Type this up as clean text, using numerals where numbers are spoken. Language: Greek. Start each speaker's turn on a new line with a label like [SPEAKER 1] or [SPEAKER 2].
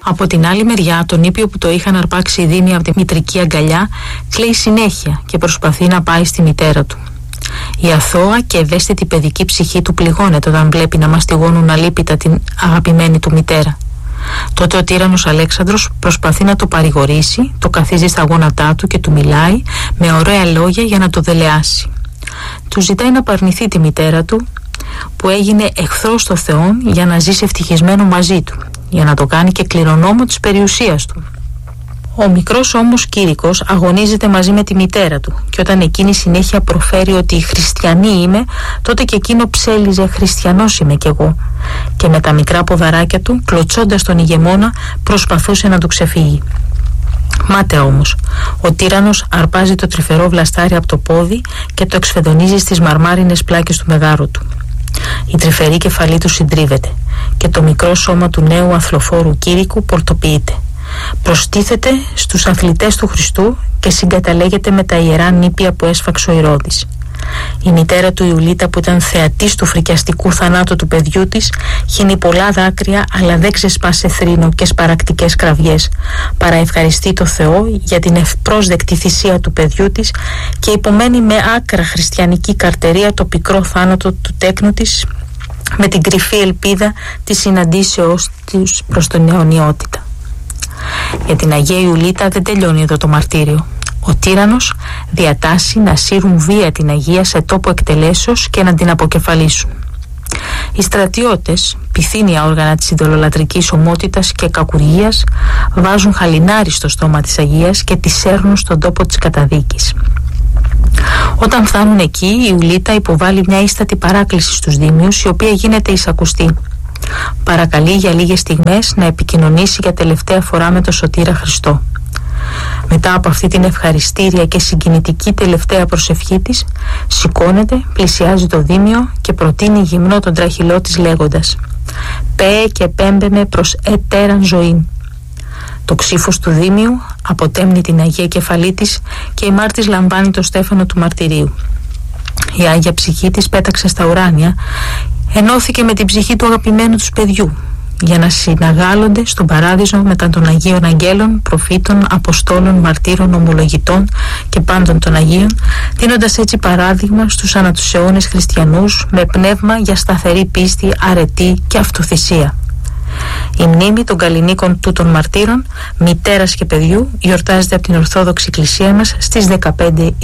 [SPEAKER 1] Από την άλλη μεριά, τον ήπιο που το είχαν αρπάξει η Δήμη από τη μητρική αγκαλιά κλαίει συνέχεια και προσπαθεί να πάει στη μητέρα του. Η αθώα και ευαίσθητη παιδική ψυχή του πληγώνεται όταν βλέπει να μαστιγώνουν αλίπητα την αγαπημένη του μητέρα. Τότε ο τύραννος Αλέξανδρος προσπαθεί να το παρηγορήσει, το καθίζει στα γόνατά του και του μιλάει με ωραία λόγια για να το δελεάσει. Του ζητάει να παρνηθεί τη μητέρα του, που έγινε εχθρός των θεών, για να ζήσει ευτυχισμένο μαζί του, για να το κάνει και κληρονόμο της περιουσίας του. Ο μικρός όμως Κήρυκος αγωνίζεται μαζί με τη μητέρα του, και όταν εκείνη συνέχεια προφέρει ότι χριστιανή είμαι, τότε και εκείνο ψέλιζε χριστιανός είμαι κι εγώ, και με τα μικρά ποδαράκια του, κλωτσώντας τον ηγεμόνα, προσπαθούσε να του ξεφύγει. Μάταια όμως, ο τύραννος αρπάζει το τρυφερό βλαστάρι από το πόδι και το εξφεδονίζει στις μαρμάρινες πλάκες του μεγάρου του. Η τρυφερή κεφαλή του συντρίβεται και το μικρό σώμα του νέου αθλοφόρου Κήρυκου πορτοποιείται. Προστίθεται στους αθλητές του Χριστού και συγκαταλέγεται με τα ιερά νήπια που έσφαξε ο Ηρώδης. Η μητέρα του Ιουλίτα, που ήταν θεατής του φρικιαστικού θανάτου του παιδιού της, χύνει πολλά δάκρυα, αλλά δεν ξεσπάσε θρήνο και σπαρακτικές κραυγές. Παραευχαριστεί το Θεό για την ευπρόσδεκτη θυσία του παιδιού της και υπομένει με άκρα χριστιανική καρτερία το πικρό θάνατο του τέκνου της, με την κρυφή ελπίδα της συναντήσεώς τους προς την αιωνιότητα. Για την Αγία Ιουλίτα δεν τελειώνει εδώ το μαρτύριο. Ο τύραννος διατάσσει να σύρουν βία την Αγία σε τόπο εκτελέσεως και να την αποκεφαλίσουν. Οι στρατιώτες, πυθύνια όργανα της ειδωλολατρικής ομότητας και κακουργίας, βάζουν χαλινάρι στο στόμα της Αγίας και τη σέρνουν στον τόπο της καταδίκης. Όταν φτάνουν εκεί, η Ιουλίτα υποβάλλει μια ίστατη παράκληση στους Δήμιους, η οποία γίνεται εισακουστή. Παρακαλεί για λίγες στιγμές να επικοινωνήσει για τελευταία φορά με τον Σωτήρα Χριστό. Μετά από αυτή την ευχαριστήρια και συγκινητική τελευταία προσευχή της, σηκώνεται, πλησιάζει το Δήμιο και προτείνει γυμνό τον τραχυλό της λέγοντας «Παίε και πέμπε με προς ετέραν ζωήν». Το ξύφος του Δήμιου αποτέμνει την Αγία κεφαλή της και η μάρτης λαμβάνει το στέφανο του μαρτυρίου. Η Άγια ψυχή της πέταξε στα ουράνια, ενώθηκε με την ψυχή του αγαπημένου τους παιδιού, για να συναγάλλονται στον παράδεισο μετά των Αγίων Αγγέλων, προφήτων, Αποστόλων, Μαρτύρων, Ομολογητών και πάντων των Αγίων, δίνοντας έτσι παράδειγμα στους ανά τους αιώνες χριστιανούς με πνεύμα για σταθερή πίστη, αρετή και αυτοθυσία. Η μνήμη των καλλινίκων τούτων μαρτύρων, μητέρας και παιδιού, γιορτάζεται από την Ορθόδοξη Εκκλησία μας στις 15